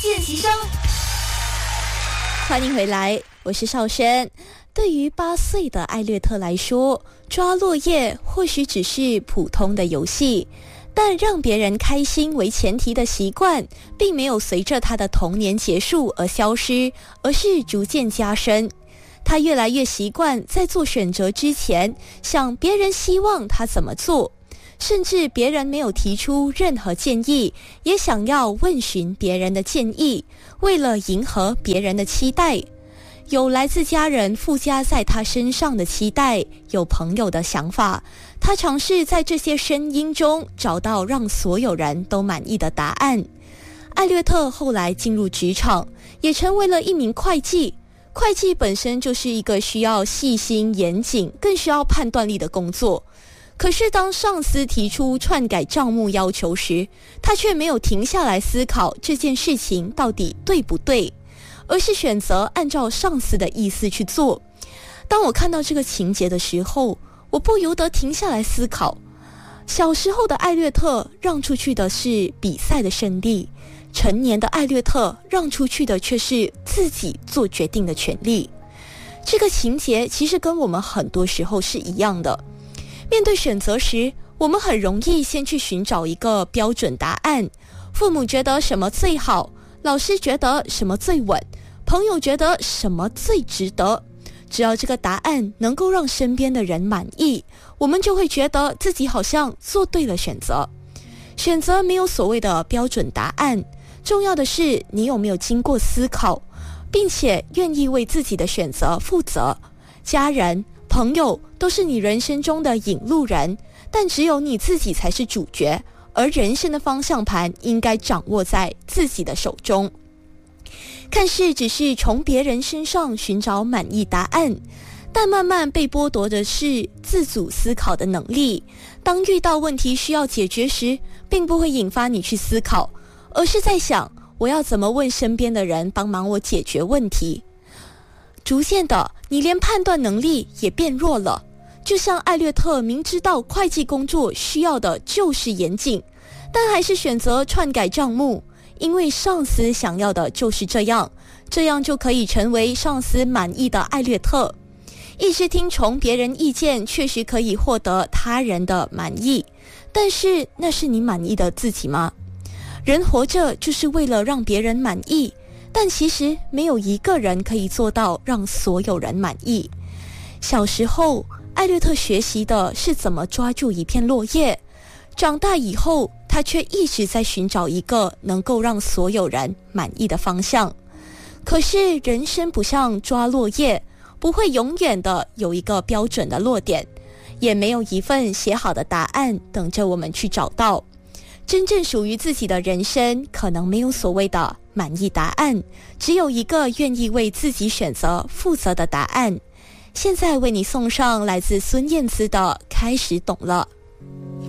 见习生， 欢迎回来，我是少轩。对于8岁的艾略特来说，抓落叶或许只是普通的游戏，但让别人开心为前提的习惯，并没有随着他的童年结束而消失，而是逐渐加深。他越来越习惯在做选择之前，想别人希望他怎么做，甚至别人没有提出任何建议，也想要问询别人的建议，为了迎合别人的期待。有来自家人附加在他身上的期待，有朋友的想法，他尝试在这些声音中找到让所有人都满意的答案。艾略特后来进入职场，也成为了一名会计。会计本身就是一个需要细心严谨，更需要判断力的工作。可是当上司提出篡改账目要求时，他却没有停下来思考这件事情到底对不对，而是选择按照上司的意思去做。当我看到这个情节的时候，我不由得停下来思考，小时候的艾略特让出去的是比赛的胜利，成年的艾略特让出去的却是自己做决定的权利。这个情节其实跟我们很多时候是一样的。面对选择时，我们很容易先去寻找一个标准答案，父母觉得什么最好，老师觉得什么最稳，朋友觉得什么最值得。只要这个答案能够让身边的人满意，我们就会觉得自己好像做对了选择。选择没有所谓的标准答案，重要的是你有没有经过思考，并且愿意为自己的选择负责。家人、朋友都是你人生中的引路人，但只有你自己才是主角，而人生的方向盘应该掌握在自己的手中。看似只是从别人身上寻找满意答案，但慢慢被剥夺的是自主思考的能力。当遇到问题需要解决时，并不会引发你去思考，而是在想我要怎么问身边的人帮忙我解决问题。逐渐的，你连判断能力也变弱了。就像艾略特明知道会计工作需要的就是严谨，但还是选择篡改账目，因为上司想要的就是这样就可以成为上司满意的艾略特。一直听从别人意见确实可以获得他人的满意，但是那是你满意的自己吗？人活着就是为了让别人满意，但其实没有一个人可以做到让所有人满意。小时候，艾略特学习的是怎么抓住一片落叶，长大以后，他却一直在寻找一个能够让所有人满意的方向。可是人生不像抓落叶，不会永远的有一个标准的落点，也没有一份写好的答案等着我们去找到。真正属于自己的人生，可能没有所谓的满意答案，只有一个愿意为自己选择负责的答案。现在为你送上来自孙燕姿的《开始懂了》。